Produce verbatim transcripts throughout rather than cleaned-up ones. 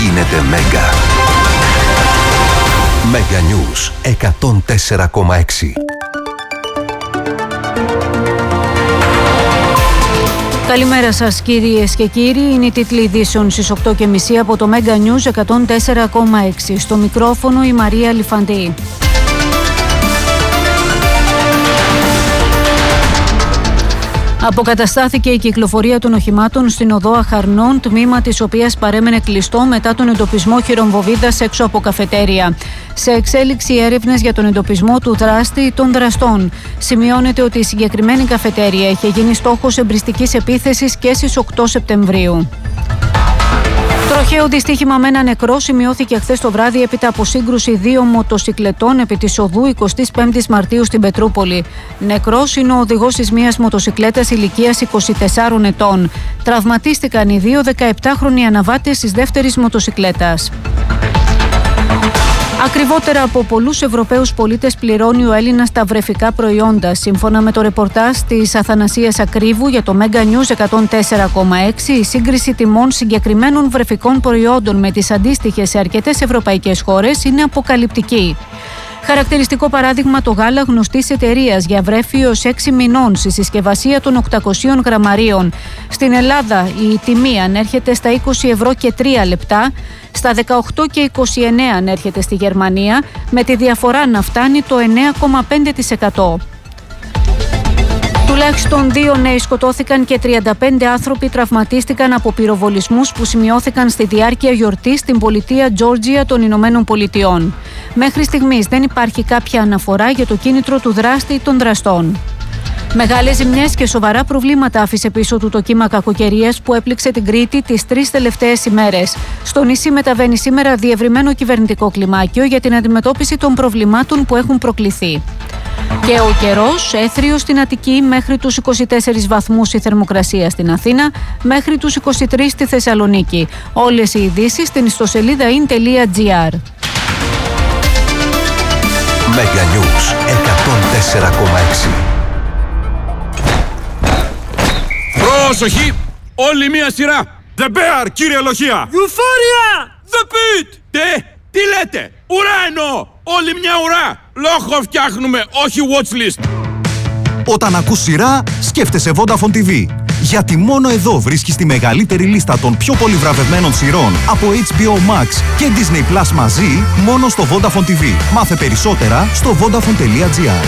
γίνεται Μέγκα. Μέγκα News εκατόν τέσσερα κόμμα έξι. Καλημέρα σας κυρίες και κύριοι, είναι οι τίτλοι ειδήσεων στις οκτώ και μισή από το Μέγκα News εκατόν τέσσερα κόμμα έξι. Στο μικρόφωνο η Μαρία Λιφαντή. Αποκαταστάθηκε η κυκλοφορία των οχημάτων στην οδό Αχαρνών, τμήμα της οποίας παρέμενε κλειστό μετά τον εντοπισμό χειρομβοβίδας έξω από καφετέρια. Σε εξέλιξη έρευνες για τον εντοπισμό του δράστη ή των δραστών. Σημειώνεται ότι η συγκεκριμένη καφετέρια είχε γίνει στόχος εμπριστικής επίθεσης και στις οκτώ Σεπτεμβρίου. Τροχαίο δυστύχημα με ένα νεκρό σημειώθηκε χθες το βράδυ έπειτα από σύγκρουση δύο μοτοσικλετών επί της οδού εικοστή πέμπτη Μαρτίου στην Πετρούπολη. Νεκρός είναι ο οδηγός της μίας μοτοσικλέτας ηλικίας είκοσι τεσσάρων ετών. Τραυματίστηκαν οι δύο δεκαεπτάχρονοι αναβάτες της δεύτερης μοτοσικλέτας. Ακριβότερα από πολλούς Ευρωπαίους πολίτες πληρώνει ο Έλληνας τα βρεφικά προϊόντα. Σύμφωνα με το ρεπορτάζ της Αθανασίας Ακρίβου για το Μέγκα News εκατόν τέσσερα κόμμα έξι, η σύγκριση τιμών συγκεκριμένων βρεφικών προϊόντων με τις αντίστοιχες σε αρκετές ευρωπαϊκές χώρες είναι αποκαλυπτική. Χαρακτηριστικό παράδειγμα το γάλα γνωστής εταιρείας για βρέφη έως έξι μηνών στη συσκευασία των οκτακοσίων γραμμαρίων. Στην Ελλάδα η τιμή ανέρχεται στα είκοσι ευρώ και τρία λεπτά, στα δεκαοκτώ και είκοσι εννέα ανέρχεται στη Γερμανία, με τη διαφορά να φτάνει το εννέα κόμμα πέντε τοις εκατό. Τουλάχιστον δύο νέοι σκοτώθηκαν και τριάντα πέντε άνθρωποι τραυματίστηκαν από πυροβολισμούς που σημειώθηκαν στη διάρκεια γιορτής στην πολιτεία Τζόρτζια των Ηνωμένων Πολιτειών. Μέχρι στιγμής δεν υπάρχει κάποια αναφορά για το κίνητρο του δράστη ή των δραστών. Μεγάλες ζημιές και σοβαρά προβλήματα άφησε πίσω του το κύμα κακοκαιρίας που έπληξε την Κρήτη τις τρεις τελευταίες ημέρες. Στο νησί μεταβαίνει σήμερα διευρυμένο κυβερνητικό κλιμάκιο για την αντιμετώπιση των προβλημάτων που έχουν προκληθεί. Και ο καιρός, έθριος στην Αττική μέχρι τους είκοσι τέσσερις βαθμούς η θερμοκρασία στην Αθήνα, μέχρι τους είκοσι τρεις στη Θεσσαλονίκη. Όλες οι ειδήσεις στην ιστοσελίδα in τελεία gr. Μέγκα News εκατόν τέσσερα κόμμα έξι. Πρόσοχη! Όλη μία σειρά! The Bear, κύριε Λοχεία! Euphoria! The Pit! Τι! Τι λέτε! Ουρά εννοώ! Όλη μια ουρά! Λόγο φτιάχνουμε, όχι watchlist! Όταν ακούς σειρά, σκέφτεσαι Vodafone τι βι. Γιατί μόνο εδώ βρίσκεις τη μεγαλύτερη λίστα των πιο πολύ βραβευμένων σειρών από έιτς μπι ο Max και Disney Plus μαζί, μόνο στο Vodafone τι βι. Μάθε περισσότερα στο vodafone τελεία gr.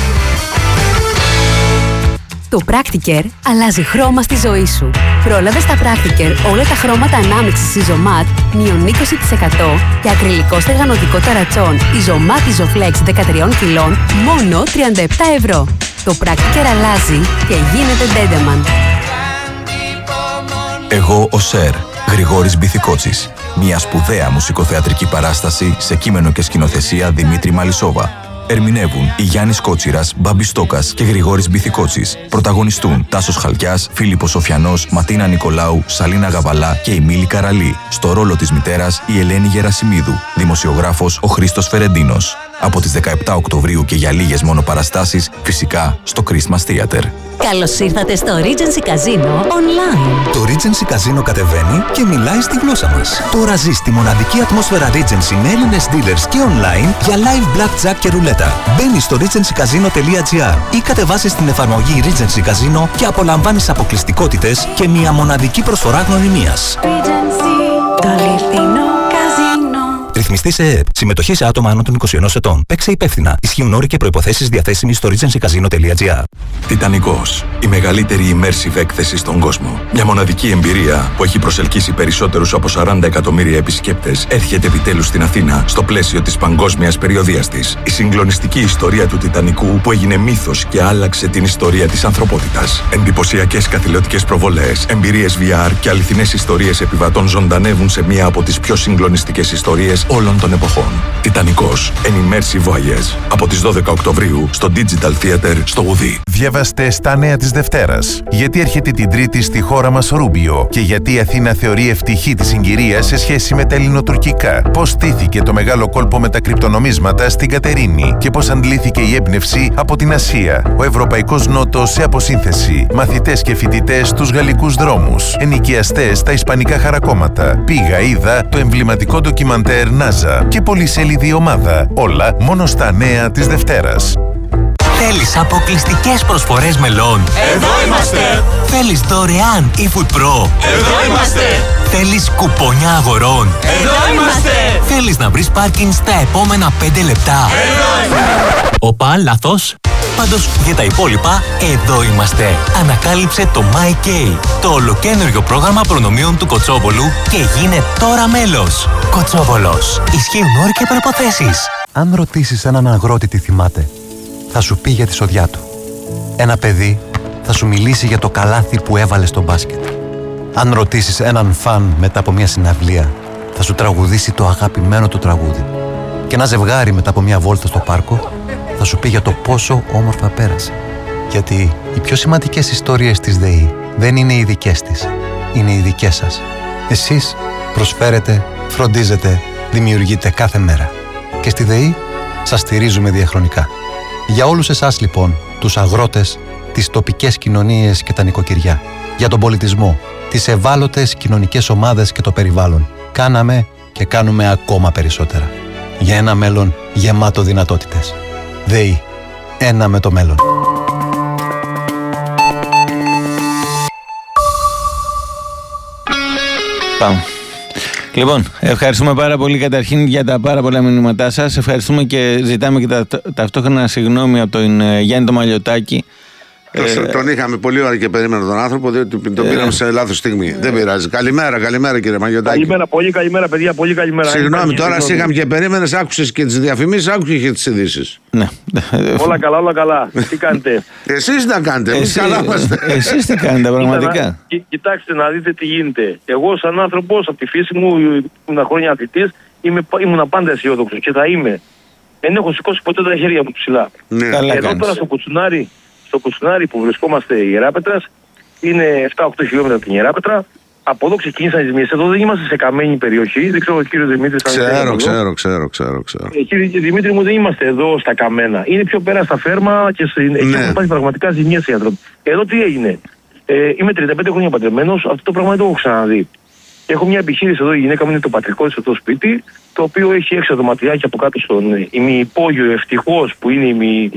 Το Practicare αλλάζει χρώμα στη ζωή σου. Πρόλαβε στα Practicare όλα τα χρώματα ανάμειξης Isomat μείον είκοσι τοις εκατό και ακριλικό στεγανοτικό ταρατσόν Isomat Isoflex δεκατρία κιλών μόνο τριάντα επτά ευρώ. Το Practicare αλλάζει και γίνεται Dendeman. Εγώ ο Σερ, Γρηγόρης Μπιθικότσης. Μια σπουδαία μουσικοθεατρική παράσταση σε κείμενο και σκηνοθεσία Δημήτρη Μαλισσόβα. Ερμηνεύουν η Γιάννης Κότσιρας, Μπάμπης Στόκας και Γρηγόρης Μπιθικότσης. Πρωταγωνιστούν Τάσος Χαλκιάς, Φίλιππος Σοφιανός, Ματίνα Νικολάου, Σαλίνα Γαβαλά και η Μίλη Καραλή. Στο ρόλο της μητέρας η Ελένη Γερασιμίδου. Δημοσιογράφος ο Χρήστος Φερεντίνος. Από τις δεκαεπτά Οκτωβρίου και για λίγες μόνο παραστάσεις, φυσικά στο Christmas Theater. Καλώς ήρθατε στο Regency Casino Online. Το Regency Casino κατεβαίνει και μιλάει στη γλώσσα μας. Τώρα ζεις τη μοναδική ατμόσφαιρα Regency με Έλληνες dealers και online για live blackjack και ρουλέτα. Μπαίνεις στο regency casino τελεία gr ή κατεβάσεις την εφαρμογή Regency Casino και απολαμβάνεις αποκλειστικότητες και μια μοναδική προσφορά γνωριμίας. Regency, το αληθινό καζίνο. Ρυθμιστή σε ΕΕΠ. Συμμετοχή σε άτομα άνω των είκοσι ενός ετών. Παίξε υπεύθυνα. Ισχύουν όροι και προϋποθέσεις διαθέσιμοι στο regency casino τελεία gr. Τιτανικός. Η μεγαλύτερη immersive έκθεση στον κόσμο. Μια μοναδική εμπειρία που έχει προσελκύσει περισσότερους από σαράντα εκατομμύρια επισκέπτες έρχεται επιτέλους στην Αθήνα στο πλαίσιο της παγκόσμιας περιοδείας της. Η συγκλονιστική ιστορία του Τιτανικού που έγινε μύθος και άλλαξε την ιστορία της ανθρωπότητας. Εντυπωσιακές καθηλωτικές προβολές, εμπειρίες βι αρ και αληθινές ιστορίες επιβατών ζωντανεύουν σε μία από τις πιο συγκλονιστικές ιστορίες όλων όλων των εποχών. Τιτανικός An Immersive Voyage. Από τις δώδεκα Οκτωβρίου στο Digital Theater στο Γουδί. Διαβάστε στα νέα της Δευτέρας. Γιατί έρχεται την Τρίτη στη χώρα μας Ρούμπιο και γιατί η Αθήνα θεωρεί ευτυχή τη συγκυρία σε σχέση με τα ελληνοτουρκικά. Πώς στήθηκε το μεγάλο κόλπο με τα κρυπτονομίσματα στην Κατερίνη και πώς αντλήθηκε η έμπνευση από την Ασία. Ο Ευρωπαϊκός Νότος σε αποσύνθεση. Μαθητές και φοιτητές στους γαλλικούς δρόμους. Ενοικιαστές στα ισπανικά χαρακόμματα. Πήγα, είδα το εμβληματικό ντοκιμαντέρ Νάζα και πολυσέλιδη ομάδα. Όλα μόνο στα νέα της Δευτέρας. Θέλεις αποκλειστικές προσφορές μελών? Εδώ είμαστε! Θέλεις δωρεάν eFood Pro? Εδώ είμαστε! Θέλεις κουπόνια αγορών? Εδώ είμαστε! Θέλεις να βρεις πάρκινγκ στα επόμενα πέντε λεπτά? Εδώ είμαστε! Οπα, λάθος. Πάντως για τα υπόλοιπα, εδώ είμαστε. Ανακάλυψε το MyK, το ολοκαίνουργιο πρόγραμμα προνομίων του Κοτσόβολου και γίνε τώρα μέλος. Κοτσόβολος. Ισχύουν όροι και προϋποθέσεις. Αν ρωτήσεις έναν αγρότη τι θυμάται, θα σου πει για τη σοδιά του. Ένα παιδί θα σου μιλήσει για το καλάθι που έβαλε στο μπάσκετ. Αν ρωτήσεις έναν φαν μετά από μια συναυλία, θα σου τραγουδήσει το αγαπημένο του τραγούδι. Και ένα ζευγάρι μετά από μια βόλτα στο πάρκο θα σου πει για το πόσο όμορφα πέρασε. Γιατί οι πιο σημαντικές ιστορίες της ΔΕΗ δεν είναι οι δικές της, είναι οι δικές σας. Εσείς προσφέρετε, φροντίζετε, δημιουργείτε κάθε μέρα. Και στη ΔΕΗ σας στηρίζουμε διαχρονικά. Για όλους εσάς λοιπόν, τους αγρότες, τις τοπικές κοινωνίες και τα νοικοκυριά, για τον πολιτισμό, τις ευάλωτες κοινωνικές ομάδες και το περιβάλλον, κάναμε και κάνουμε ακόμα περισσότερα. Για ένα μέλλον γεμάτο δυνατότητες. ΔΕΗ. Ένα με το μέλλον. Πάμε. Λοιπόν, ευχαριστούμε πάρα πολύ καταρχήν για τα πάρα πολλά μηνύματά σας. Ευχαριστούμε και ζητάμε και τα, ταυτόχρονα συγγνώμη από τον Γιάννη το Μαλιωτάκη. Ε, τον είχαμε πολύ ώρα και περίμενε τον άνθρωπο, διότι τον πήραμε σε λάθος στιγμή. Ε, Δεν πειράζει. Καλημέρα, καλημέρα κύριε Μαγιωτάκη. Καλημέρα, πολύ καλημέρα παιδιά, πολύ καλημέρα. Συγγνώμη, τώρα σε είχαμε και περίμενες, άκουσες και τις διαφημίσεις, άκουσες και τις ειδήσεις. Ναι. Όλα καλά, όλα καλά. Τι κάνετε? Εσείς τι κάνετε, εμείς καλά είμαστε. Εσείς τι κάνετε πραγματικά? Κι, κοιτάξτε να δείτε τι γίνεται. Εγώ σαν άνθρωπος από τη φύση μου, ήμουν χρόνια αθλητής, ήμουν πάντα αισιόδοξος και θα είμαι. Δεν έχω σηκώσει ποτέ τα χέρια μου ψηλά. Ναι. Εδώ τώρα στο κουτσουνάρι, στο κουτσουνάρι που βρισκόμαστε η Ιεράπετρας, είναι επτά οκτώ χιλιόμετρα από την Ιεράπετρα. Από εδώ ξεκίνησαν οι ζημιές. Εδώ δεν είμαστε σε καμένη περιοχή. Δεν ξέρω, κύριο Δημήτρη. Ξέρω, ξέρω, ξέρω, ξέρω, ξέρω. Ε, κύριε Δημήτρη μου, δεν είμαστε εδώ στα καμένα. Είναι πιο πέρα στα φέρμα και σε, ναι. Εκεί έχουν πάθει πραγματικά ζημιές οι άνθρωποι. Εδώ τι έγινε? Ε, είμαι τριάντα πέντε χρόνια παντρεμένος. Αυτό το πράγμα δεν το έχω ξαναδεί. Έχω μια επιχείρηση εδώ, η γυναίκα μου είναι το πατρικό της στο σπίτι, το οποίο έχει έξω δωματιάκι από κάτω στον ημιυπόγειο, ευτυχώς που είναι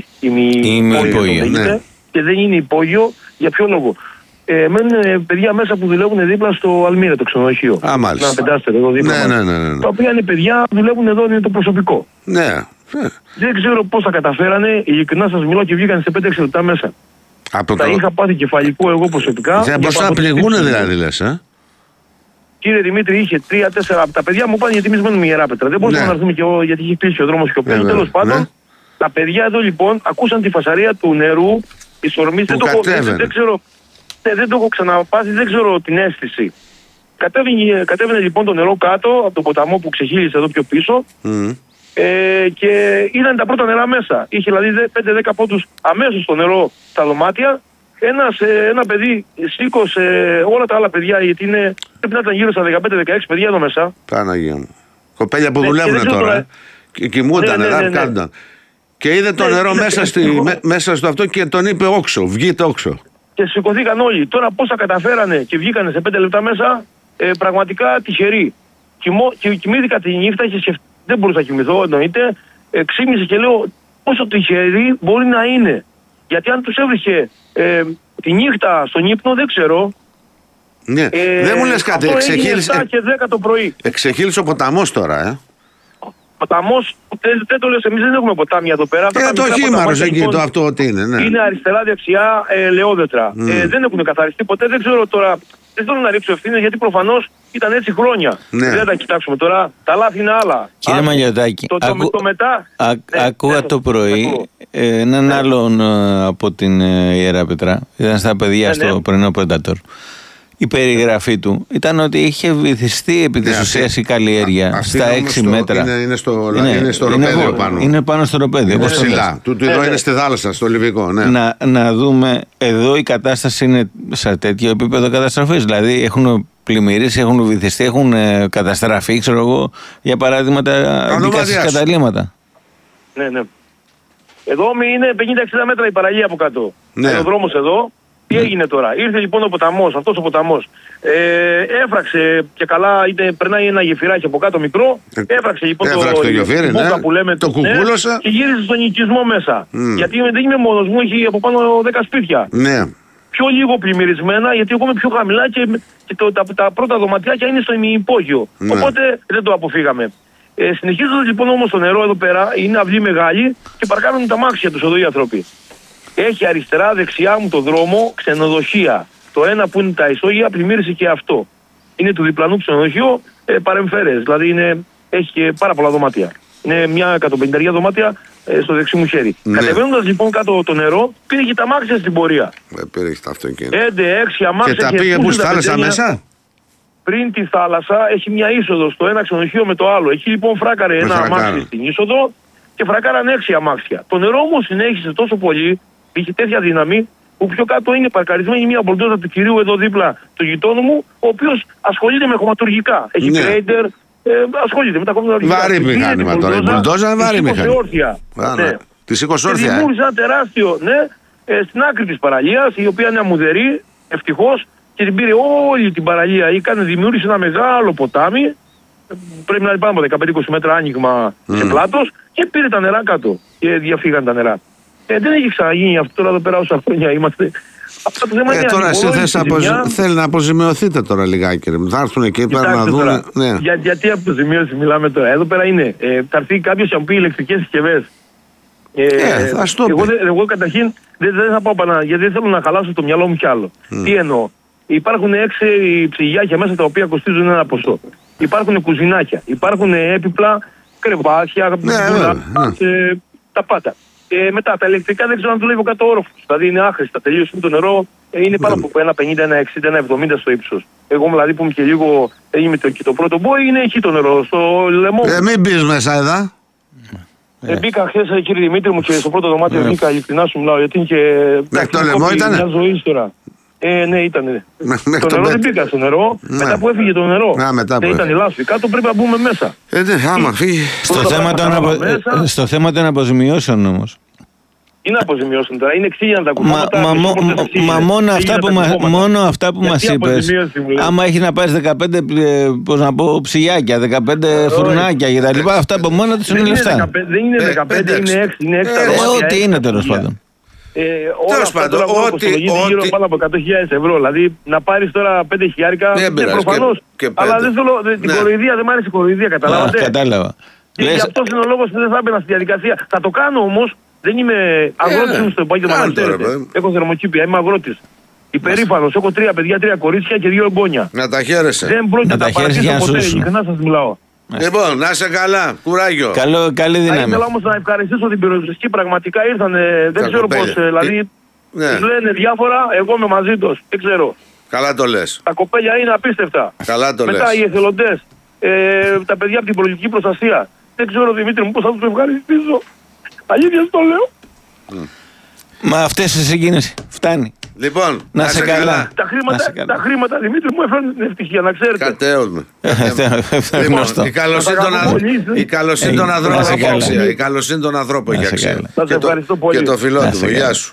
ημιυπόγειο. Ναι. Και δεν είναι υπόγειο. Για ποιο λόγο? Ε, μένουν παιδιά μέσα που δουλεύουν δίπλα στο Αλμύρα, το ξενοδοχείο. Α, μάλιστα. Να πεντάστερ εδώ δίπλα. Ναι, ναι, ναι, ναι. Τα οποία είναι παιδιά, δουλεύουν εδώ, είναι το προσωπικό. Ναι. Δεν ξέρω πώς τα καταφέρανε, ειλικρινά σας μιλώ, και βγήκαν σε πέντε έξι λεπτά μέσα. Από τα το... είχα πάθει κεφαλικό εγώ προσωπικά. Δεν μπορούσαν να πληγούνε δηλαδή, λες, ε? Κύριε Δημήτρη, είχε τρία τέσσερα από τα παιδιά μου πάνε γιατί εμείς μένουμε Ιεράπετρα. Δεν μπορούσαμε ναι. να έρθουμε και εγώ γιατί είχε κλείσει ο δρόμος και ο πλέον. Τέλος πάντων, ναι. τα παιδιά εδώ λοιπόν ακούσαν τη φασαρία του νερού, τη ορμή. Δεν, δεν, δεν, ξέρω, δεν, δεν το έχω ξαναπάσει, δεν ξέρω την αίσθηση. Κατέβαινε, κατέβαινε λοιπόν το νερό κάτω από τον ποταμό που ξεχύλισε εδώ πιο πίσω. Mm. Ε, και είδαν τα πρώτα νερά μέσα. Είχε δηλαδή πέντε δέκα πόντους αμέσως στο νερό στα δωμάτια. Ένας, ένα παιδί σήκωσε όλα τα άλλα παιδιά, γιατί είναι, πρέπει να ήταν γύρω στα δεκαπέντε δεκαέξι παιδιά εδώ μέσα. Παναγία μου. Κοπέλια που ναι, δουλεύουν τώρα. τώρα. Ε. Και κοιμούνταν, ναι, ναι, ναι, ναι, ναι. Και είδε το ναι, νερό ναι, μέσα, ναι, στη, ναι. με, μέσα στο αυτό και τον είπε όξο. Βγείτε όξο. Και σηκωθήκαν όλοι. Τώρα πώς τα καταφέρανε και βγήκανε σε πέντε λεπτά μέσα, ε, πραγματικά τυχεροί. Κοιμώ, και, κοιμήθηκα τη νύχτα, δεν μπορούσα να κοιμηθώ, εννοείται. Ε, ξύπνησε και λέω πόσο τυχεροί μπορεί να είναι. Γιατί αν τους έβρισκε ε, τη νύχτα στον ύπνο, δεν ξέρω. Ναι, ε, δεν μου λες κάτι. Εξεχύλισε επτά και δέκα το πρωί. Εξεχύλισε ο ποταμός τώρα, ε. Ποταμός, δεν, δεν το λες, εμείς δεν έχουμε ποτάμια εδώ πέρα. Ε, το χήμαρος εκεί, λοιπόν, το αυτό ότι είναι, ναι. Είναι αριστερά, δεξιά, ε, λεόδετρα. Mm. Ε, δεν έχουν καθαριστεί ποτέ, δεν ξέρω τώρα. Δεν θέλω να ρίξω ευθύνες γιατί προφανώς ήταν έτσι χρόνια. Ναι. Δεν τα κοιτάξουμε τώρα. Τα λάθη είναι άλλα. Κύριε Μαγιωτάκη, το, το, ακού... το μετά. Α, ναι, ακούγα ναι, το πρωί ακούω. έναν ναι. άλλον από την Ιεράπετρα. Ήταν στα παιδιά ναι, στο ναι. πρωινό Predator. η περιγραφή του ήταν ότι είχε βυθιστεί επί της ουσίας η καλλιέργεια στα έξι μέτρα. Είναι, είναι στο, είναι, είναι στο ροπέδιο πάνω. Είναι πάνω στο ροπέδιο. Είναι ψηλά. Του εδώ είναι στη θάλασσα, στο Λιβικό. Ναι. Να, να δούμε, εδώ η κατάσταση είναι σε τέτοιο επίπεδο καταστροφής. Δηλαδή έχουν πλημμυρίσει, έχουν βυθιστεί, έχουν καταστραφεί, ξέρω εγώ, για παράδειγμα τα αντικάσεις καταλήμματα. Ναι, ναι. Εδώ είναι πενήντα εξήντα μέτρα η παραλία από κάτω. Ναι. Ο δρόμος εδώ. Τι έγινε τώρα? Ήρθε λοιπόν ο ποταμός, αυτός ο ποταμός. Ε, έφραξε και καλά, είτε, περνάει ένα γεφυράκι από κάτω μικρό. Έφραξε λοιπόν έφραξε το, το γεφύρι, ναι. που λέμε, το κουκούλωσα. Ναι, και γύρισε στον οικισμό μέσα. Mm. Γιατί δεν είμαι μόνος μου, έχει από πάνω δέκα σπίτια. Ναι. Πιο λίγο πλημμυρισμένα, γιατί εγώ είμαι πιο χαμηλά και, και το, τα, τα πρώτα δωματιάκια είναι στο ημιυπόγειο. Ναι. Οπότε δεν το αποφύγαμε. Ε, συνεχίζοντας λοιπόν όμως το νερό εδώ πέρα, είναι αυλή μεγάλη και παρκάρουν τα μάξια τους εδώ οι άνθρωποι. Έχει αριστερά, δεξιά μου το δρόμο ξενοδοχεία. Το ένα που είναι τα ισόγεια πλημμύρισε και αυτό. Είναι του διπλανού ξενοδοχείου ε, παρεμφέρες. Δηλαδή είναι, έχει και πάρα πολλά δωμάτια. Είναι μια εκατοπενήντα δωμάτια ε, στο δεξί μου χέρι. Ναι. Κατεβαίνοντας λοιπόν κάτω το νερό, πήρε και τα μάξια στην πορεία. Ε, πήρε και τα αυτοκίνητα. Πέντε, έξι αμάξια. Και τα πήγε που στη θάλασσα μέσα. Πριν τη θάλασσα έχει μια είσοδο στο ένα ξενοδοχείο με το άλλο. Εκεί λοιπόν φράκαρε ένα αμάξι στην είσοδο και φρακάραν έξι αμάξια. Το νερό όμως συνέχισε τόσο πολύ. Είχε τέτοια δύναμη που πιο κάτω είναι παρκαρισμένη μια μπολντόζα του κυρίου εδώ δίπλα του γειτόνου μου, ο οποίος ασχολείται με χωματουργικά. Έχει ναι. κρέιντερ, ε, ασχολείται με τα χωματουργικά. Βαρύ μηχάνημα τώρα. Η μπολντόζα είναι βαρύ μηχάνημα. Ναι. Τη σήκωσε όρθια. Και δημιούργησε ένα τεράστιο, ναι, ε, στην άκρη της παραλίας, η οποία είναι αμμουδερή, ευτυχώς, και την πήρε όλη την παραλία. Έκανε, δημιούργησε ένα μεγάλο ποτάμι, πρέπει να είναι πάνω από δεκαπέντε είκοσι μέτρα άνοιγμα mm. σε πλάτος, και πήρε τα νερά κάτω και διαφύγαν τα νερά. Ε, δεν έχει ξαναγίνει αυτό τώρα εδώ πέρα όσα χρόνια είμαστε. Αυτό το θέμα ε, είναι τώρα εσύ θες αποζη... θέλει να αποζημιωθείτε τώρα λιγάκι. Ρε. Θα έρθουν εκεί πέρα να δουν. Ναι. Για, γιατί αποζημιώση μιλάμε τώρα? Εδώ πέρα είναι. Ε, θα έρθει κάποιος να μου πει ηλεκτρικές συσκευές. Ε, ε, θα στο εγώ, εγώ καταρχήν δεν, δεν θα πάω πάνω, γιατί δεν θέλω να χαλάσω το μυαλό μου κι άλλο. Mm. Τι εννοώ? Υπάρχουν έξι ψυγιάκια μέσα τα οποία κοστίζουν ένα ποσό. Υπάρχουν κουζινάκια. Υπάρχουν έπιπλα, κρεβάτια, ναι, μπουλά, ναι. ε, τα πάντα. Ε, μετά τα ηλεκτρικά δεν ξέρω αν δουλεύει ο κάτω όροφος. Δηλαδή είναι άχρηστα. Τελείως το νερό ε, είναι πάνω από ένα πενήντα, ένα εξήντα, ένα εβδομήντα στο ύψος. Εγώ δηλαδή που είμαι και λίγο. Έγινε το, και το πρώτο μπόι είναι εκεί το νερό, στο λαιμό. Ε, μην μπεις μέσα εδώ. Ε, ε, μπήκα χθες, κύριε Δημήτρη μου, και στο πρώτο δωμάτιο ε. μπήκα, ειλικρινά σου μιλάω, γιατί είναι και. Μέχρι το λαιμό ήταν. Μια ζωή τώρα. Ε, ναι, ήταν. Το, το νερό δεν μπήκα στο νερό. Ναι. Μετά που έφυγε το νερό. Να, μετά που δεν ήταν η λάσπη. Κάτω πρέπει να μπούμε μέσα. Ε, ναι, άμα φύγει. Στο, θέμα των απο... στο θέμα των αποζημιώσεων όμως. Είναι αποζημιώσεων τώρα, είναι εξήγηνα τα κουμπάματα. Μα, μα, μα μόνο, αυτά που μα, μόνο αυτά που μας είπες, άμα έχει να πάρεις δεκαπέντε, πώς να πω, ψυγιάκια, δεκαπέντε φουρνάκια και τα λοιπά, αυτά από μόνο τους είναι λεφτά. Δεν είναι δεκαπέντε, είναι έξι, είναι έξι. Ό,τι είναι τέλος πάντων. Τέλος πάντων, ό,τι γύρω πάνω από εκατό χιλιάδες ευρώ. Δηλαδή να πάρεις τώρα πέντε χιλιάρικα, προφανώς. Αλλά δεν θέλω, την κοροϊδία, δεν μ' άρεσε η κοροϊδία, καταλάβατε. Κατάλαβα. Και αυτός είναι ο λόγος που δεν θα έμπαινα στη διαδικασία. Θα το κάνω όμως. Δεν είμαι αγρότης μου στο επάγγελμα, να ξέρετε. Έχω θερμοκήπια, είμαι αγρότης. Υπερήφανος, έχω τρία παιδιά, τρία κορίτσια και δύο εγγόνια. Να τα χαίρεσαι. Δεν πρόκειται να τα παρατήσω ποτέ, ειλικρινά σας μιλάω. Λοιπόν, να είσαι καλά, κουράγιο. Καλό, καλή δύναμη. Θα ήθελα όμως να ευχαριστήσω την περιοριστική, πραγματικά ήρθαν, δεν ξέρω πώς, δηλαδή, τους λένε διάφορα, εγώ είμαι μαζί τους, δεν ξέρω. Καλά το λες. Τα κοπέλια είναι απίστευτα. Καλά το λες. Μετά οι εθελοντές, τα παιδιά από την προληπτική προστασία. Δεν ξέρω, Δημήτρη μου, πώς θα τους ευχαριστήσω. Αλήθεια το λέω. Mm. Μα αυτές οι συγκίνηση φτάνει. Λοιπόν, να, να σε καλά. καλά. Τα χρήματα, σε καλά. τα χρήματα, Δημήτρη μου, έφεραν την ευτυχία, να ξέρετε. Κατέως με. Λοιπόν, η καλοσύνη των ανθρώπων. Η καλοσύνη των ανθρώπων έχει αξία. Σας ευχαριστώ πολύ. Και το φιλότιμο. Γεια σου.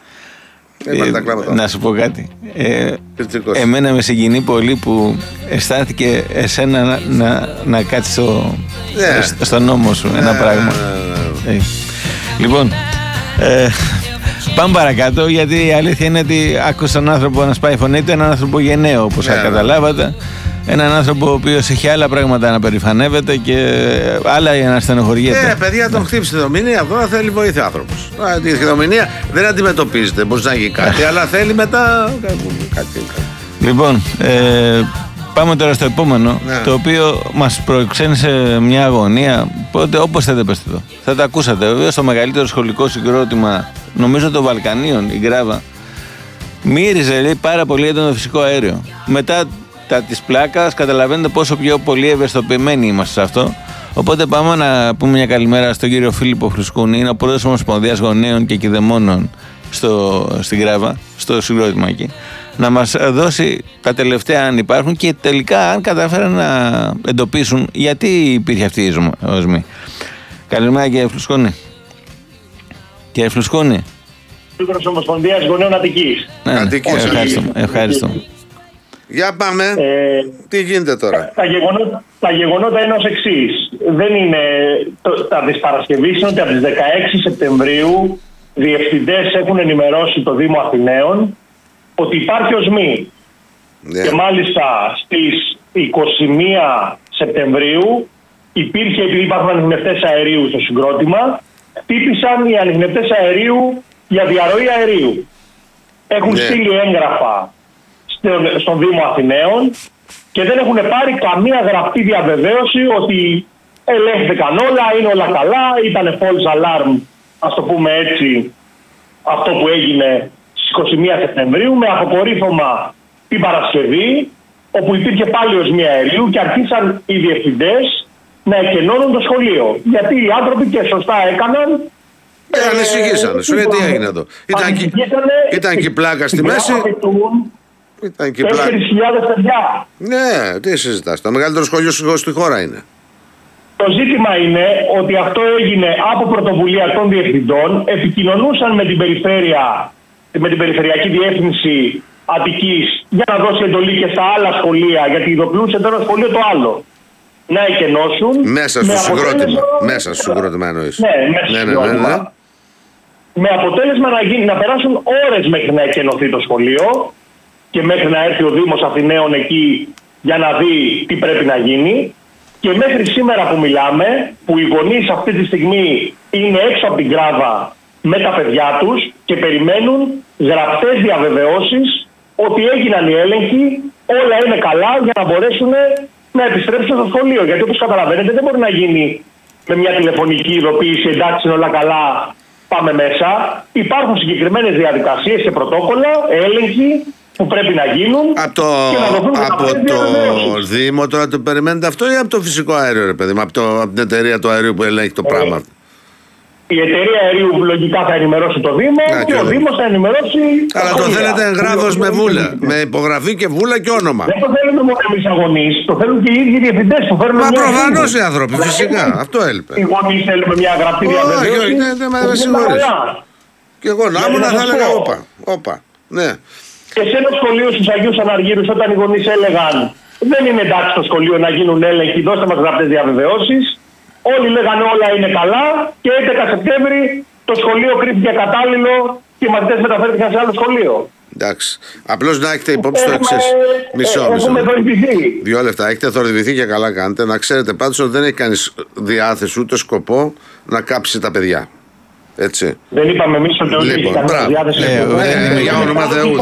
Ε, να σου πω κάτι. Ε, εμένα με συγκινεί πολύ που αισθάνθηκε εσένα να, να, να κάτσεις στο, yeah. στον νόμο σου ένα yeah. πράγμα. Ε. Λοιπόν, ε, πάμε παρακάτω, γιατί η αλήθεια είναι ότι άκουσα έναν άνθρωπο να σπάει φωνή του, έναν άνθρωπο γενναίο όπως yeah. καταλάβατε. Έναν άνθρωπο ο οποίος έχει άλλα πράγματα να περηφανεύεται και άλλα για να στενοχωριέται. Ε, παιδιά, τον χτύπησε η θεομηνία. Τώρα θέλει βοήθεια άνθρωπος. Η θεομηνία δεν αντιμετωπίζεται. Μπορεί να γίνει κάτι, αλλά θέλει μετά. Κάτι. Λοιπόν, ε, πάμε τώρα στο επόμενο. Ναι. Το οποίο μας προεξένησε μια αγωνία. Οπότε, όπως θέλετε, πέστε το. Θα τα ακούσατε. Βέβαια, στο μεγαλύτερο σχολικό συγκρότημα, νομίζω των Βαλκανίων, η Γκράβα, μύριζε λέει, πάρα πολύ έντονο φυσικό αέριο. Μετά τα της πλάκας, καταλαβαίνετε πόσο πιο πολύ ευαισθητοποιημένοι είμαστε σε αυτό. Οπότε πάμε να πούμε μια καλημέρα στον κύριο Φίλιππο Χρυσκούνη, είναι ο πρόεδρος Ομοσπονδίας Γονέων και Κηδεμόνων στο, στην Κράβα, στο συγκρότημα εκεί. Να μας δώσει τα τελευταία αν υπάρχουν και τελικά αν καταφέραν να εντοπίσουν γιατί υπήρχε αυτή η οσμή. Καλημέρα κύριε Φλουσκούνη. Κύριε Φλουσκούνη. Πρόεδρος Ομοσπονδίας Γονέων Αττικής. Ναι, Αττικής. Ευχαριστώ. ευχαριστώ. Για πάμε. Ε, Τι γίνεται τώρα. Τα γεγονότα, τα γεγονότα είναι ως εξής. Δεν είναι το, τα της Παρασκευής, είναι ότι από τις δεκαέξι Σεπτεμβρίου διευθυντές έχουν ενημερώσει το Δήμο Αθηναίων ότι υπάρχει οσμή. Yeah. Και μάλιστα στις είκοσι μία Σεπτεμβρίου υπήρχε, επειδή υπάρχουν ανιχνευτές αερίου στο συγκρότημα, χτύπησαν οι ανιχνευτές αερίου για διαρροή αερίου. Έχουν yeah. στείλει έγγραφα στον, στον Δήμο Αθηναίων και δεν έχουν πάρει καμία γραπτή διαβεβαίωση ότι ελέγχθηκαν όλα, είναι όλα καλά, ήταν false alarm, ας το πούμε έτσι, αυτό που έγινε στις είκοσι μία Σεπτεμβρίου, με αποκορύφωμα την Παρασκευή, όπου υπήρχε πάλι οσμή αερίου και αρχίσαν οι διευθυντές να εκενώνουν το σχολείο. Γιατί οι άνθρωποι και σωστά έκαναν. Ε, ε ανησυχήσανε. Σου λέει τι έγινε εδώ. Ήταν, και, ήταν και η πλάκα στη μέση. Ήταν και πλάκα. τέσσερις χιλιάδες παιδιά. Ναι, τι συζητάς. Το μεγαλύτερο σχολείο στη χώρα είναι. Το ζήτημα είναι ότι αυτό έγινε από πρωτοβουλία των διευθυντών. Επικοινωνούσαν με την περιφέρεια, με την Περιφερειακή Διεύθυνση Αττικής για να δώσει εντολή και στα άλλα σχολεία, γιατί ειδοποιούσε το ένα σχολείο το άλλο. Να εκενώσουν. Μέσα στο συγκρότημα. Μέσα στο συγκρότημα εννοείς. Ναι, μέσα στο συγκρότημα. Με αποτέλεσμα να, γίνει, να περάσουν ώρες μέχρι να εκενωθεί το σχολείο και μέχρι να έρθει ο Δήμος Αθηναίων εκεί για να δει τι πρέπει να γίνει. Και μέχρι σήμερα που μιλάμε, που οι γονείς αυτή τη στιγμή είναι έξω από την Κράβα με τα παιδιά τους και περιμένουν γραπτές διαβεβαιώσεις ότι έγιναν οι έλεγχοι, όλα είναι καλά για να μπορέσουν να επιστρέψουν στο σχολείο. Γιατί όπως καταλαβαίνετε δεν μπορεί να γίνει με μια τηλεφωνική ειδοποίηση, εντάξει είναι όλα καλά, πάμε μέσα. Υπάρχουν συγκεκριμένες διαδικασίες και πρωτόκολλα, έλεγχοι που πρέπει να γίνουν. Από το, από το Δήμο τώρα το περιμένετε αυτό ή από το φυσικό αέριο, ρε παιδί μου, από, το, από την εταιρεία του αερίου που ελέγχει το ε, πράγμα. Η εταιρεία αερίου λογικά θα ενημερώσει το Δήμο να, και, και ο Δήμος θα ενημερώσει. Αλλά το θέλετε εγγράφος με βούλα, με υπογραφή και βούλα και όνομα. Δεν το θέλουμε μόνο εμείς αγωνείς, το θέλουν και οι ίδιοι διευθυντές. Μα προφανώς οι άνθρωποι, φυσικά. Αυτό έλειπε. Οι γονείς θέλουμε μια γραπτή διαβεβαίωση. Όχι, δεν με συγχωρείς. Και εγώ να ήμουν θα έλεγα όπα, όπα, ναι. Και σε ένα σχολείο στους Αγίους Αναργύρους, όταν οι γονείς έλεγαν δεν είναι εντάξει στο σχολείο να γίνουν έλεγχοι, δώστε μας γραπτές διαβεβαιώσεις. Όλοι λέγανε όλα είναι καλά και έντεκα Σεπτέμβρη το σχολείο κρίθηκε κατάλληλο και οι μαθητές μεταφέρθηκαν σε άλλο σχολείο. Εντάξει. Απλώς να έχετε υπόψη το εξής. Μισό, μισό. Έχουμε θορυβηθεί. Δύο λεπτά. Έχετε θορυβηθεί και καλά κάνετε. Να ξέρετε πάντως ότι δεν έχει κανείς διάθεση ούτε σκοπό να κάψει τα παιδιά. Έτσι. Δεν είπαμε εμείς ότι όλοι λοιπόν, είχαμε διάθεση. Ε, για όνομα Θεού.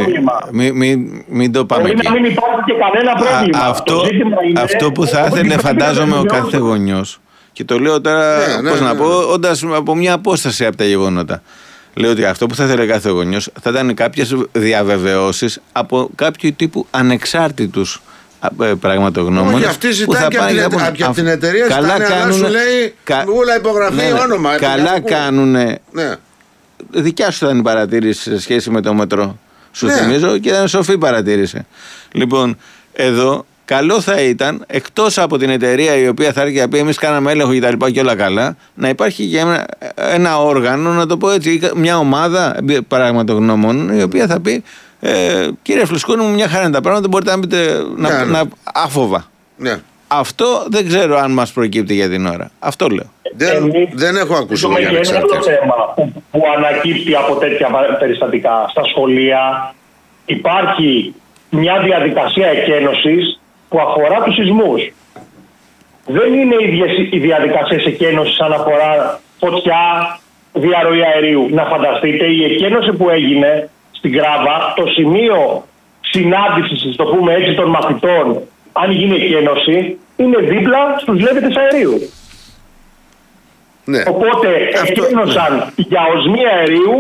Μην το πάμε εκεί. Να μην υπάρχει και κανένα πρόβλημα. Αυτό, αυτό που θα ήθελε φαντάζομαι ο κάθε γονιός. Και το λέω τώρα, ναι, πώς ναι, να ναι. πω, όντας από μια απόσταση από τα γεγονότα. Λέω ότι αυτό που θα ήθελε κάθε γονιός θα ήταν κάποιες διαβεβαιώσεις από κάποιο τύπου ανεξάρτητους πραγματογνώμων. Όχι, αυτή ζητάει και από την εταιρεία ζητάνε, αλλά σου λέει ούλα υπογραφή, ναι, όνομα. Καλά κάνουνε. Ναι. Δικιά σου ήταν η παρατήρηση σε σχέση με το μετρό. Σου ναι. θυμίζω και ήταν σοφή παρατήρηση. Λοιπόν, εδώ καλό θα ήταν, εκτός από την εταιρεία η οποία θα έρθει και πει εμείς κάναμε έλεγχο και τα λοιπά και όλα καλά, να υπάρχει και ένα, ένα όργανο, να το πω έτσι, μια ομάδα πραγματογνώμων η οποία θα πει ε, κύριε Φλουσκούνη μου, μια χαρά είναι τα πράγματα, μπορείτε να πείτε να, ναι, ναι. να, άφοβα. Ναι. Αυτό δεν ξέρω αν μας προκύπτει για την ώρα. Αυτό λέω. Δεν, Εμείς, δεν έχω ακούσει για ένα άλλο θέμα που, που ανακύπτει από τέτοια περιστατικά. Στα σχολεία υπάρχει μια διαδικασία εκένωσης που αφορά τους σεισμούς. Δεν είναι ίδιες οι διαδικασίες εκένωσης σαν αφορά φωτιά, διαρροή αερίου. Να φανταστείτε, η εκένωση που έγινε στην Κράβα, το σημείο συνάντησης, το πούμε έτσι, των μαθητών, αν γίνει εκένωση, είναι δίπλα στους λέβητες αερίου. Ναι. Οπότε αυτό... εκένωσαν για οσμή αερίου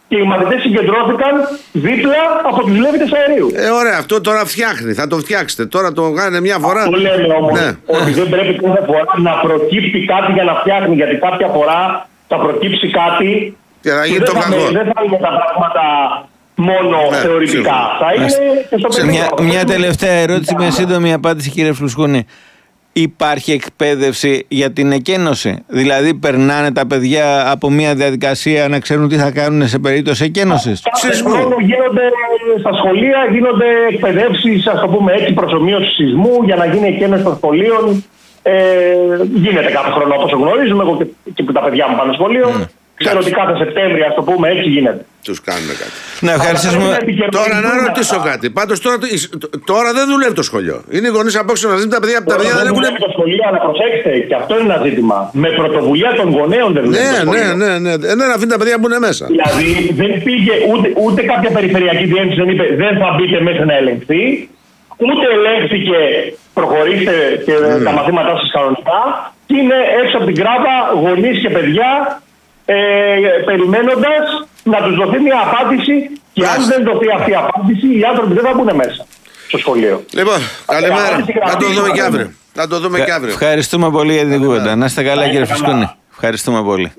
και οι μαθητές συγκεντρώθηκαν δίπλα από τους λέβητες αερίου. Ε, ωραία, αυτό τώρα φτιάχνει, θα το φτιάξετε. Τώρα το κάνετε μια φορά. Αυτό λέμε όμως, ναι. Ότι δεν πρέπει κάθε φορά να προκύπτει κάτι για να φτιάχνει, γιατί κάποια φορά θα προκύψει κάτι και θα γίνει το κακό. Δεν θα είναι τα πράγματα μόνο ναι, θεωρητικά. Θα είναι και στο παιδί. Μια, μια τελευταία ερώτηση, μια σύντομη απάντηση, κύριε Φλουσκούνη. Υπάρχει εκπαίδευση για την εκένωση? Δηλαδή περνάνε τα παιδιά από μια διαδικασία να ξέρουν τι θα κάνουν σε περίπτωση εκένωσης? Κάθε χρόνο γίνονται στα σχολεία, γίνονται εκπαιδεύσεις, ας το πούμε έτσι, προσομοίωση σεισμού για να γίνει εκένωση των σχολείων. Ε, γίνεται κάθε χρόνο, όπως γνωρίζουμε, εγώ και, και που τα παιδιά μου πάνε στο σχολείο. Mm. Ξέρω ότι κάθε Σεπτέμβρη, ας το πούμε έτσι, γίνεται. Τους κάνουμε κάτι. Να ευχαριστήσουμε. Τώρα να ρωτήσω κάτι. Πάντως τώρα, τώρα δεν δουλεύει το σχολείο. Είναι οι γονείς απόξω να ζητούν τα παιδιά. Τα παιδιά δεν δουλεύει το σχολείο, αλλά προσέξτε, και αυτό είναι ένα ζήτημα. Με πρωτοβουλία των γονέων δεν δουλεύει. Ναι, το σχολείο. ναι, ναι, ναι. Ναι, να αφήνει τα παιδιά που είναι μέσα. Δηλαδή δεν πήγε ούτε, ούτε κάποια περιφερειακή διεύθυνση δεν είπε δεν θα μπείτε μέσα να ελεγχθεί. Ούτε ελέγχθηκε, προχωρήστε και mm. τα μαθήματά σας κανονικά. Και είναι έξω από την κράβα γονείς και παιδιά. Ε, περιμένοντας να τους δοθεί μια απάντηση και αν δεν δοθεί αυτή η απάντηση οι άνθρωποι δεν θα μπουν μέσα στο σχολείο. Λοιπόν, καλημέρα. Θα το δούμε και αύριο. Θα το δούμε και αύριο. Ευχαριστούμε πολύ για την κουβέντα. Να είστε καλά, κύριε Φουσκούνη. Ευχαριστούμε πολύ.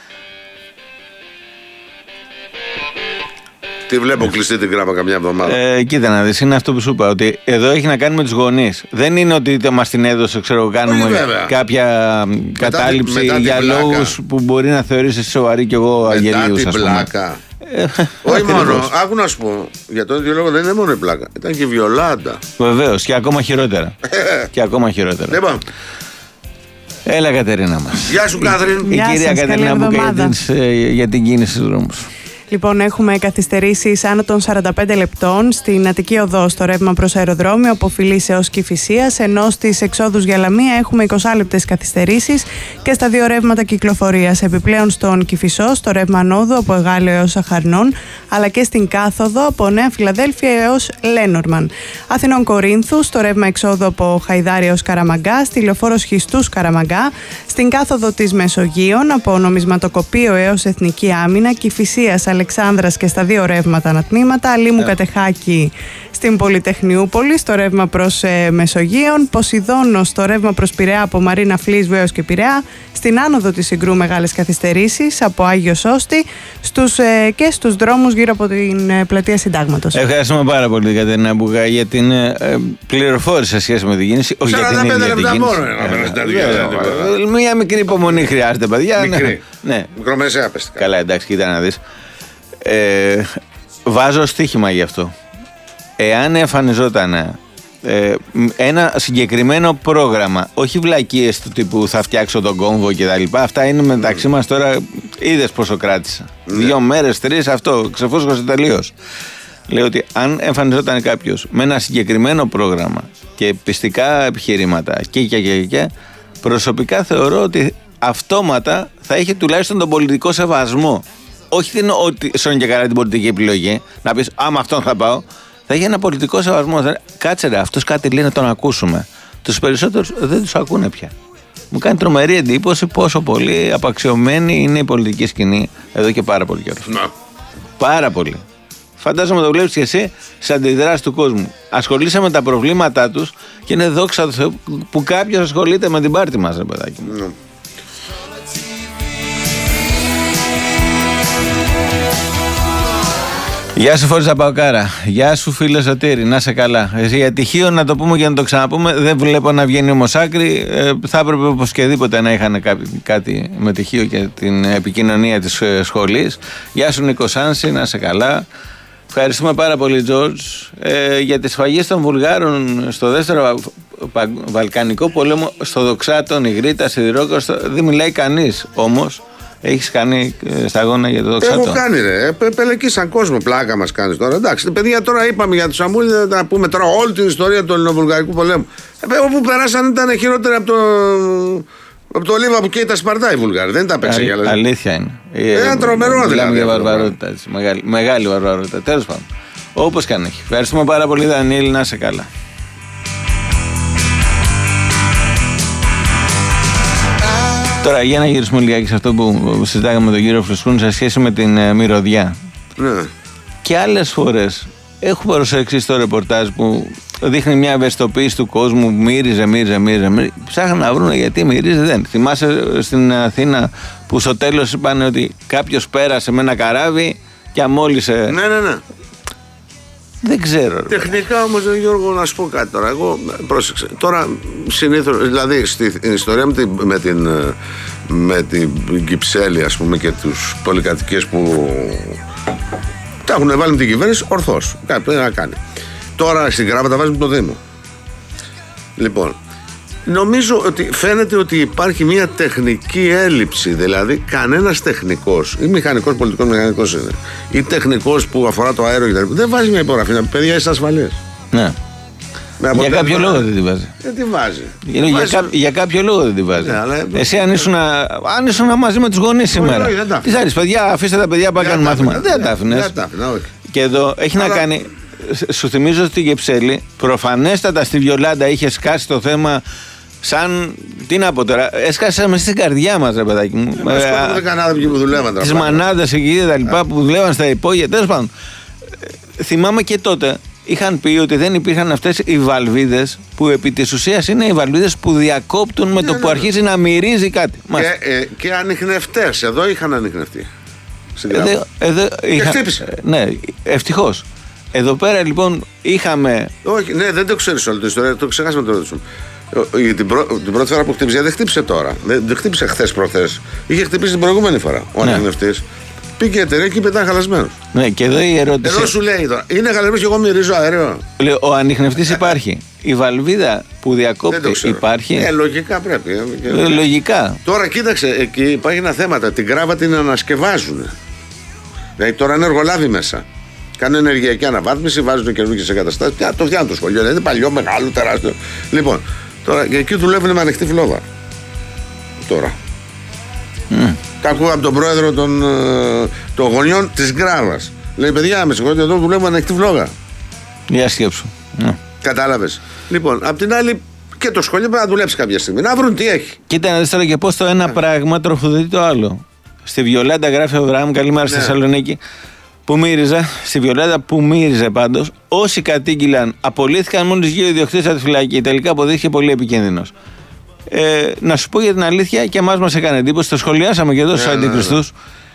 Τι βλέπω κλειστή την γράμμα καμιά εβδομάδα. Ε, κοίτα να δεις, είναι αυτό που σου είπα. Ότι εδώ έχει να κάνει με τους γονείς. Δεν είναι ότι μας την έδωσε, ξέρω, κάνουμε όχι, κάποια μετά, κατάληψη μετά για λόγους που μπορεί να θεωρήσεις σοβαρή και εγώ αγελίους. Μετά την πλάκα. Ε, όχι μόνο, άκου να σου πω. Για τον ίδιο λόγο δεν είναι μόνο η πλάκα. Ήταν και η βιολάντα. Βεβαίως, και ακόμα χειρότερα. και ακόμα χειρότερα. Λοιπόν. Έλα, Κατερίνα μας. Γεια σου, Κάθριν. Η Γεια κυρία σας, Κατερίνα Μπουκα για την κίνηση στους δρόμους. Λοιπόν, έχουμε καθυστερήσεις άνω των σαράντα πέντε λεπτών στην Αττική Οδό στο ρεύμα προς αεροδρόμιο από Φιλής έως Κηφισίας, ενώ στις εξόδους για Λαμία έχουμε είκοσι λεπτές καθυστερήσεις και στα δύο ρεύματα κυκλοφορίας. Επιπλέον στον Κηφισό, στο ρεύμα ανόδου από Εγάλεο έως Αχαρνών, αλλά και στην κάθοδο από Νέα Φιλαδέλφια έως Λένορμαν. Αθηνών Κορίνθου, στο ρεύμα εξόδου από Χαϊδάρη έως Καραμαγκά, στη λεωφόρο Σχιστούς Καραμαγκά, στην κάθοδο της Μεσογείων από Νομισματοκοπείο έως Εθνική Άμυνα, Κηφισίας, Αλεξάνδρας και στα δύο ρεύματα ανατμήματα, Λίμου yeah. Κατεχάκη στην Πολυτεχνιούπολη, στο ρεύμα προς ε, Μεσογείων, Ποσειδώνος στο ρεύμα προς Πειραιά από Μαρίνα Φλής έως και Πειραιά, στην άνοδο της Συγκρού μεγάλες καθυστερήσεις από Άγιο Σώστη στους, ε, και στους δρόμους γύρω από την ε, πλατεία Συντάγματος. Ευχαριστούμε πάρα πολύ, Κατερίνα Μπουκά, για την ε, πληροφόρηση σε σχέση με την κίνηση. Όχι για την ίδια την κίνηση. Ε, Μια μικρή υπομονή χρειάζεται, παιδιά. Μικρή. Ναι. Μικρομεσαία πες. Καλά, εντάξει, κοίτα να δεις. Ε, βάζω στοίχημα γι' αυτό. Εάν εμφανιζόταν ε, ένα συγκεκριμένο πρόγραμμα, όχι βλακίες του τύπου θα φτιάξω τον κόμβο και τα λοιπά, αυτά είναι μεταξύ mm. μας τώρα, είδες πόσο κράτησα. Mm. Δύο μέρες, τρεις, αυτό, ξεφούσκωσε τελείως. Λέω ότι αν εμφανιζόταν κάποιος με ένα συγκεκριμένο πρόγραμμα και πιστικά επιχειρήματα και και και και, προσωπικά θεωρώ ότι αυτόματα θα είχε τουλάχιστον τον πολιτικό σεβασμό. Όχι την, ότι σώνει και καλά την πολιτική επιλογή, να πεις άμα αυτόν θα πάω, θα έχει ένα πολιτικό σεβασμό. Κάτσε ρε, αυτός κάτι λέει να τον ακούσουμε. Τους περισσότερους δεν τους ακούνε πια. Μου κάνει τρομερή εντύπωση πόσο πολύ απαξιωμένη είναι η πολιτική σκηνή εδώ και πάρα πολύ καιρό. Να. Πάρα πολύ. Φαντάζομαι το βλέπεις και εσύ σε αντιδράσεις του κόσμου. Ασχολείσαι με τα προβλήματά τους και είναι δόξα που κάποιος ασχολείται με την πάρτη μας, ρε παιδάκι μου. Να. Γεια σου Φόρης Απαοκάρα. Γεια σου φίλε Σωτήρη. Να σε καλά. Εσύ για τυχείο να το πούμε και να το ξαναπούμε. Δεν βλέπω να βγαίνει όμως άκρη. Ε, θα έπρεπε οπωσδήποτε να είχαν κάτι, κάτι με τυχείο και την επικοινωνία της σχολής. Γεια σου Νίκο Σάνση. Να σε καλά. Ευχαριστούμε πάρα πολύ Τζόρτζ ε, για τις σφαγές των Βουλγάρων στο δεύτερο Βαλκανικό πόλεμο, στο Δοξάτων, Ιγρήτα, Σιδηρόκοστο. Δεν μιλάει κανείς όμως. Έχεις κάνει σταγόνα για το Δοξάτο? Έχω κάνει ρε, Πε, πελεκίσαν κόσμο, πλάκα μας κάνεις τώρα. Εντάξει, παιδιά, τώρα είπαμε για τους Σαμούλη, να πούμε τώρα όλη την ιστορία του ελληνοβουλγαρικού πολέμου. Ε, όπου περάσαν ήταν χειρότερα από το, από το Λίβα που καίει τα Σπαρτά οι Βουλγάροι. Δεν τα παίξε για λες. Αλήθεια είναι. Ένα τρομερό δηλαδή. Για βαρβαρότητα, έτσι, μεγάλη, μεγάλη βαρβαρότητα. Τέλος πάντων. Όπως και αν έχει. Ευχαριστούμε πάρα πολύ Δανίλη, να είσαι καλά. Τώρα για να γυρίσουμε λιγάκι σε αυτό που συζητάγαμε με τον κύριο Φλουσκούνη σε σχέση με την ε, μυρωδιά. Ναι. Και άλλες φορές έχω προσέξει στο ρεπορτάζ που δείχνει μια ευαισθητοποίηση του κόσμου, μύριζε, μύριζε, μύριζε, μύριζε. Ψάχναν να βρουν γιατί μυρίζει, δεν. Θυμάσαι στην Αθήνα που στο τέλος είπαν ότι κάποιος πέρασε με ένα καράβι και αμόλυσε. Ναι, ναι, ναι. Δεν ξέρω. Τεχνικά όμως, Γιώργο, να σου πω κάτι τώρα. Εγώ, πρόσεξε. Τώρα, συνήθως, δηλαδή, στην ιστορία με την, με την, με την Κυψέλη, ας πούμε, και τους πολυκατοικίες που τα έχουν βάλει με την κυβέρνηση, ορθώς. Κάτι πρέπει να κάνει. Τώρα στην Κράβα τα βάζουμε το Δήμο. Λοιπόν, νομίζω ότι φαίνεται ότι υπάρχει μια τεχνική έλλειψη. Δηλαδή, κανένας τεχνικός, ή μηχανικός, πολιτικός μηχανικός είναι, ή τεχνικός που αφορά το αέριο κτλ. Δεν βάζει μια υπογραφή. Να πει, παιδιά, είστε ασφαλείς. Ναι. Για κάποιο λόγο δεν τη βάζει. Δεν τη βάζει. Για, για, βάζει... Κά, για κάποιο λόγο δεν τη βάζει. Ναι, αλλά... Εσύ αν ήσουν, αν ήσουν μαζί με τους γονείς σήμερα. Τι θα ρίξει, παιδιά, αφήστε τα παιδιά που κάνουν μάθημα. Δεν τα άφηνες. Και εδώ έχει να κάνει. Σου θυμίζω στην Κυψέλη, προφανέστατα στη Βιολάντα είχε σκάσει το θέμα σαν. Τι να πω τώρα, έσκασε μέσα στην καρδιά μας, ρε παιδάκι μου. Δεν έκανα άνθρωποι που δουλεύαν. Τις μανάδες εκεί και τα λοιπά που δουλεύαν στα υπόγεια. Τέλος πάντων, θυμάμαι και τότε είχαν πει ότι δεν υπήρχαν αυτές οι βαλβίδες που επί της ουσίας είναι οι βαλβίδες που διακόπτουν με ναι, το ναι, που ναι. αρχίζει να μυρίζει κάτι. Και, ε, και ανιχνευτές, εδώ είχαν ανιχνευτεί. Εδώ, εδώ είχα, και χτύπησε. Ναι, ευτυχώς. Εδώ πέρα λοιπόν είχαμε. Όχι, ναι, δεν το ξέρεις όλη την ιστορία, το ξεχάσαμε να το ρωτήσουμε. Την, πρω... την πρώτη φορά που χτύπησε, δεν χτύπησε τώρα. Δεν, δεν χτύπησε χθες προχθές. Είχε χτυπήσει την προηγούμενη φορά ο ναι. ανιχνευτής. Πήγε η εταιρεία και είπε ήταν χαλασμένος. Ναι, και εδώ η ερώτηση. Εδώ σου λέει τώρα, είναι χαλασμένος και εγώ μυρίζω αέριο. Λέω, ο ανιχνευτής υπάρχει. Η βαλβίδα που διακόπτει υπάρχει. Ε, λογικά πρέπει. Ε, λογικά. Τώρα κοίταξε, εκεί υπάρχει ένα θέμα. Την Κράβα την ανασκευάζουν. Δηλαδή τώρα είναι εργολάβοι μέσα. Κάνουν ενεργειακή αναβάθμιση, βάζουν καινούργιες εγκαταστάσεις. Το φτιάχνουν το σχολείο. Είναι παλιό, μεγάλο, τεράστιο. Λοιπόν, τώρα και εκεί δουλεύουν με ανοιχτή φλόγα. Τώρα. Mm. Τα ακούω από τον πρόεδρο των, των γονιών της Γκράβας. Λέει, παιδιά, με συγχωρείτε, εδώ δουλεύουμε ανοιχτή φλόγα. Για σκέψου. Mm. Κατάλαβες. Λοιπόν, απ' την άλλη και το σχολείο πρέπει να δουλέψει κάποια στιγμή. Να βρουν τι έχει. Κοίτα να δεις τώρα και πώς το ένα πράγμα τροφοδοτεί το άλλο. Στη Βιολάντα γράφει ο Αβραάμ, καλημέρα στη Θεσσαλονίκη. Που μύριζε, στη Βιολάντα που μύριζε πάντως, όσοι κατήγγυλαν απολύθηκαν μόλις δύο ιδιοκτήτες από τη φυλακή. Τελικά αποδείχθηκε πολύ επικίνδυνος. Ε, να σου πω για την αλήθεια, και εμάς μας έκανε εντύπωση, το σχολιάσαμε και εδώ στους αντικριστούς.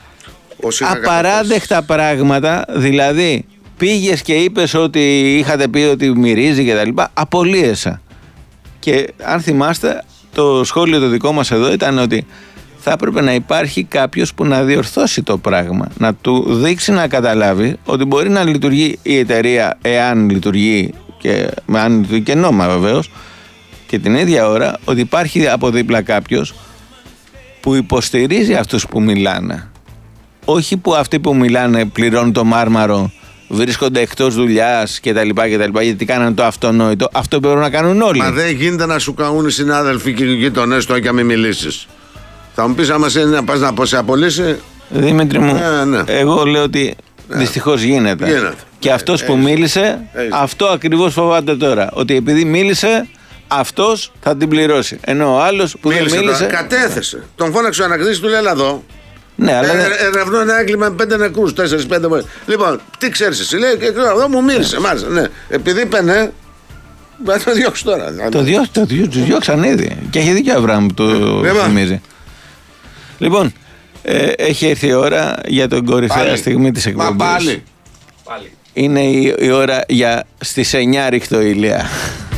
Απαράδεκτα πράγματα, δηλαδή πήγες και είπες ότι είχατε πει ότι μυρίζει και τα λοιπά, απολύεσαι. Και αν θυμάστε, το σχόλιο το δικό μας εδώ ήταν ότι θα έπρεπε να υπάρχει κάποιος που να διορθώσει το πράγμα, να του δείξει να καταλάβει ότι μπορεί να λειτουργεί η εταιρεία εάν λειτουργεί και, αν λειτουργεί και νόμα βεβαίως, και την ίδια ώρα ότι υπάρχει από δίπλα κάποιος που υποστηρίζει αυτούς που μιλάνε. Όχι που αυτοί που μιλάνε πληρώνουν το μάρμαρο, βρίσκονται εκτός δουλειάς κτλ. Γιατί κάνανε το αυτονόητο. Αυτό πρέπει να κάνουν όλοι. Μα δεν γίνεται να σου καούν οι συνάδελφοι και οι γείτονές του και να μην μιλήσεις. Θα μου πεις άμα είναι να πας να σε απολύσει. Δημήτρη μου, ε, ναι. εγώ λέω ότι ναι. δυστυχώς γίνεται. γίνεται. Και αυτός ε, που έχεις. μίλησε, έχεις. αυτό ακριβώς φοβάται τώρα. Ότι επειδή μίλησε, αυτός θα την πληρώσει. Ενώ ο άλλος που μίλησε δεν μίλησε. Τώρα, κατέθεσε. Τον φώναξε ο ανακριτής, του λέει έλα εδώ. Ναι, αλλά. Ε, ερευνώ ένα έγκλημα με πέντε νεκρούς, τέσσερις πέντε. Λοιπόν, τι ξέρεις εσύ, λέει, εδώ μου μίλησε. Μάλιστα, ναι. Επειδή πένε. Θα το διώξει τώρα. Το, διώ, το, διώ, το διώξαν ήδη. Και έχει δίκιο ο Αβραάμ που το θυμίζει. Λοιπόν, ε, έχει έρθει η ώρα για τον κορυφαία πάλι. στιγμή της εκπομπής. Μα πάλι. πάλι. Είναι η, η ώρα για στις εννιά ρίχτω ηλία.